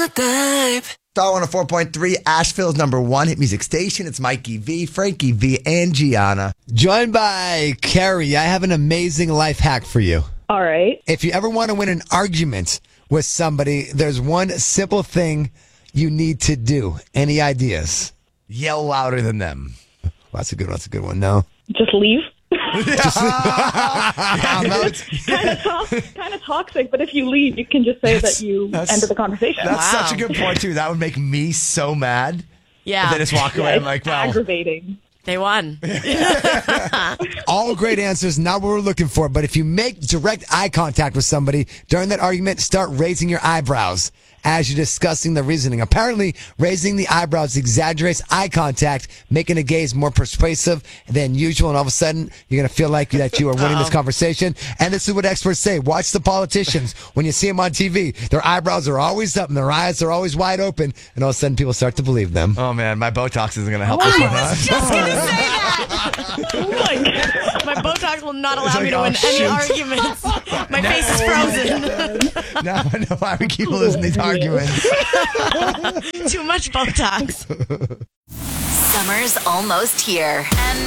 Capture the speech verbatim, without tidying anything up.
good type. Star one oh four point three, Asheville's number one hit music station. It's Mikey V, Frankie V, and Gianna. Joined by Carrie, I have an amazing life hack for you. All right. If you ever want to win an argument with somebody, there's one simple thing you need to do. Any ideas? Yell louder than them. Well, that's a good one. That's a good one. No. Just leave. Yeah, no, it's- kind of to- kind of toxic, but if you leave, you can just say That's- that you that's- ended the conversation. That's Wow. such a good point, too. That would make me so mad. Yeah, And then just walk Yeah, away. it's I'm like, well, aggravating. they won. All great answers, not what we're looking for. But if you make direct eye contact with somebody during that argument, start raising your eyebrows as you're discussing the reasoning. Apparently, raising the eyebrows exaggerates eye contact, making a gaze more persuasive than usual. And all of a sudden, you're going to feel like that you are winning this conversation. And this is what experts say. Watch the politicians. When you see them on T V, their eyebrows are always up and their eyes are always wide open. And all of a sudden, people start to believe them. oh, man, my Botox isn't going to help this one, huh? Just gonna say that. Oh my God. My Botox will not allow It's me like, to oh, win any shoot. arguments. My face is frozen. Now I know why we keep losing these arguments. Too much Botox. Summer's almost here, and